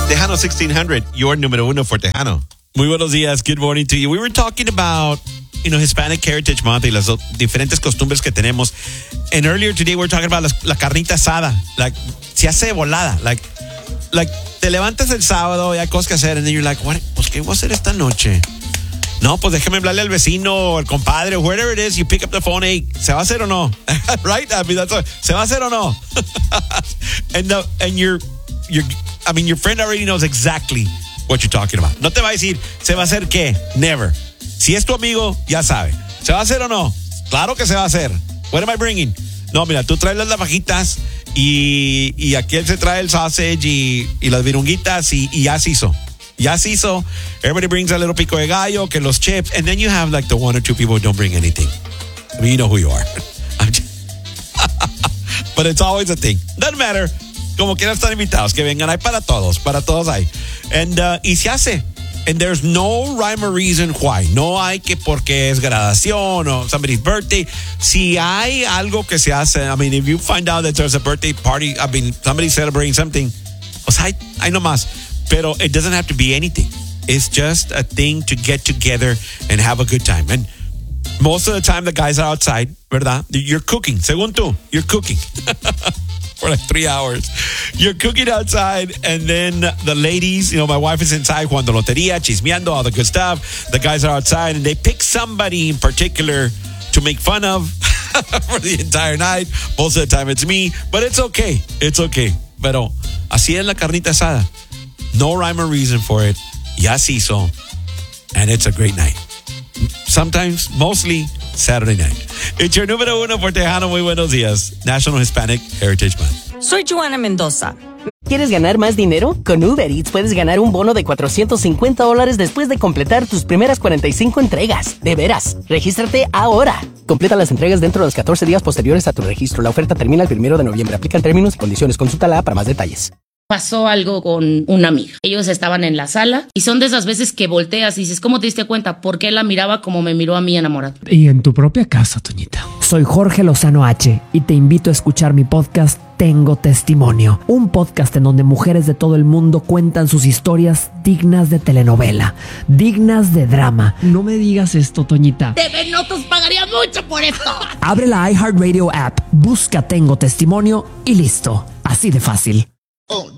Tejano 1600, your número uno for Tejano. Muy buenos días. Good morning to you. We were talking about, Hispanic Heritage Month y las diferentes costumbres que tenemos. And earlier today we were talking about la carnita asada. Like, se hace volada. Like, te levantas el sábado y hay cosas que hacer. And then you're like, what? Pues, ¿qué voy a hacer esta noche? No, pues déjame hablarle al vecino o al compadre, wherever it is, you pick up the phone, hey, ¿se va a hacer o no? Right? I mean, that's all. ¿Se va a hacer o no? and your friend already knows exactly what you're talking about. No te va a decir, ¿se va a hacer qué? Never. Si es tu amigo, ya sabe. ¿Se va a hacer o no? Claro que se va a hacer. What am I bringing? No, mira, tú traes las navajitas y aquí él se trae el sausage y las virunguitas y ya se hizo. Ya se hizo. Everybody brings a little pico de gallo, que los chips, and then you have like the one or two people who don't bring anything. I mean, you know who you are. But it's always a thing. Doesn't matter. Como quieran estar invitados, que vengan. Hay para todos hay. And, y se hace. And there's no rhyme or reason why. No hay que porque es graduación o somebody's birthday. Si hay algo que se hace, I mean, if you find out that there's a birthday party, I mean, somebody's celebrating something, pues hay nomás. Pero it doesn't have to be anything. It's just a thing to get together and have a good time. And most of the time, the guys are outside, ¿verdad? You're cooking. Según tú, you're cooking. For like 3 hours. You're cooking outside, and then the ladies, my wife is inside jugando lotería, chismeando, all the good stuff. The guys are outside, and they pick somebody in particular to make fun of for the entire night. Most of the time, it's me, but it's okay. It's okay. Pero así es la carnita asada. No rhyme or reason for it. Ya se hizo, and it's a great night. Sometimes, mostly, Saturday night. It's your número uno for Tejano. Muy buenos días. National Hispanic Heritage Month. Soy Joana Mendoza. ¿Quieres ganar más dinero? Con Uber Eats puedes ganar un bono de $450 después de completar tus primeras 45 entregas. De veras, regístrate ahora. Completa las entregas dentro de los 14 días posteriores a tu registro. La oferta termina el 1 de noviembre. Aplican términos y condiciones. Consúltala para más detalles. Pasó algo con una amiga. Ellos estaban en la sala y son de esas veces que volteas y dices, ¿cómo te diste cuenta? ¿Por qué la miraba como me miró a mí enamorada? Y en tu propia casa, Toñita. Soy Jorge Lozano H. y te invito a escuchar mi podcast Tengo Testimonio. Un podcast en donde mujeres de todo el mundo cuentan sus historias dignas de telenovela, dignas de drama. No me digas esto, Toñita. TV Notos pagaría mucho por esto. Abre la iHeartRadio app, busca Tengo Testimonio y listo. Así de fácil.